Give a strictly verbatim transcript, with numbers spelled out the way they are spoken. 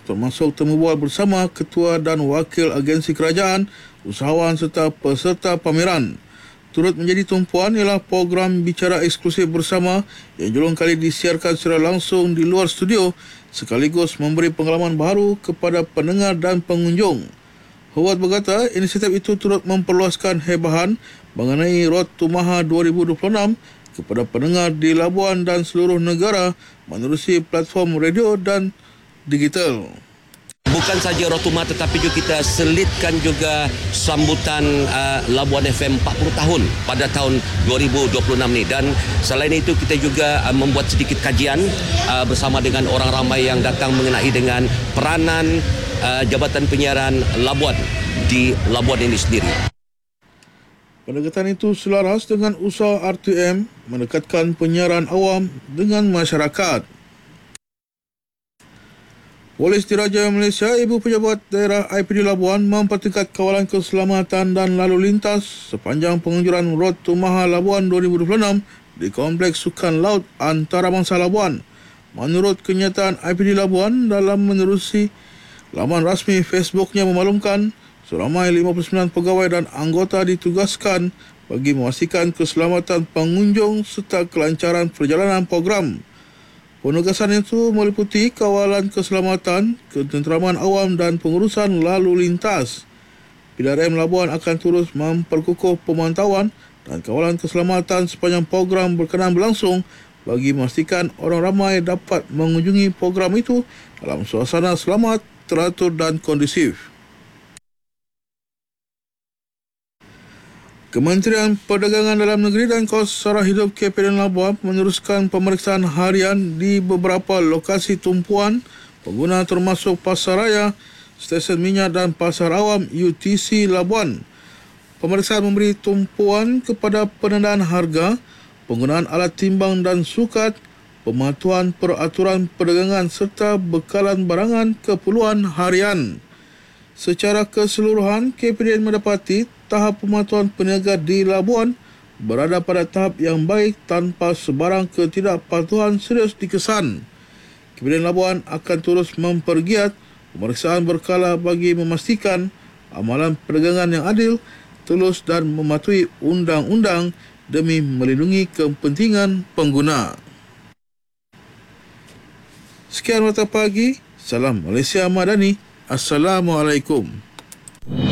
termasuk temu bual bersama ketua dan wakil agensi kerajaan, usahawan serta peserta pameran. Turut menjadi tumpuan ialah program bicara eksklusif bersama yang julung kali disiarkan secara langsung di luar studio sekaligus memberi pengalaman baru kepada pendengar dan pengunjung. Howard berkata inisiatif itu turut memperluaskan hebahan mengenai Road to Maha dua ribu dua puluh enam kepada pendengar di Labuan dan seluruh negara menerusi platform radio dan digital. Bukan saja Rotuma tetapi juga kita selitkan juga sambutan uh, Labuan F M empat puluh tahun pada tahun dua ribu dua puluh enam ni, dan selain itu kita juga uh, membuat sedikit kajian uh, bersama dengan orang ramai yang datang mengenai dengan peranan uh, Jabatan Penyiaran Labuan di Labuan ini sendiri. Pendekatan itu selaras dengan usaha R T M mendekatkan penyiaran awam dengan masyarakat. Polis Diraja Malaysia, Ibu Pejabat Daerah I P D Labuan mempertingkat kawalan keselamatan dan lalu lintas sepanjang penganjuran Road to Maha Labuan dua ribu dua puluh enam di Kompleks Sukan Laut Antarabangsa Labuan. Menurut kenyataan I P D Labuan dalam menerusi laman rasmi Facebooknya memaklumkan, seramai lima puluh sembilan pegawai dan anggota ditugaskan bagi memastikan keselamatan pengunjung serta kelancaran perjalanan program. Penugasan itu meliputi kawalan keselamatan, ketenteraman awam dan pengurusan lalu lintas. P D R M Labuan akan terus memperkukuh pemantauan dan kawalan keselamatan sepanjang program berkenaan berlangsung bagi memastikan orang ramai dapat mengunjungi program itu dalam suasana selamat, teratur dan kondusif. Kementerian Perdagangan Dalam Negeri dan Kos Sara Hidup K P D N Labuan meneruskan pemeriksaan harian di beberapa lokasi tumpuan pengguna termasuk Pasar Raya, Stesen Minyak dan Pasar Awam U T C Labuan. Pemeriksaan memberi tumpuan kepada penandaan harga, penggunaan alat timbang dan sukat, pematuhan peraturan perdagangan serta bekalan barangan keperluan harian. Secara keseluruhan, K P D N mendapati tahap pematuhan peniaga di Labuan berada pada tahap yang baik tanpa sebarang ketidakpatuhan serius dikesan. K P D N Labuan akan terus mempergiat pemeriksaan berkala bagi memastikan amalan perdagangan yang adil, telus dan mematuhi undang-undang demi melindungi kepentingan pengguna. Sekian Warta Pagi. Salam Malaysia Madani. Assalamualaikum.